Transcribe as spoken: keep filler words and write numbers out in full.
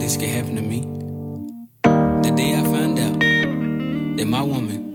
this could happen to me. The day I found out that my woman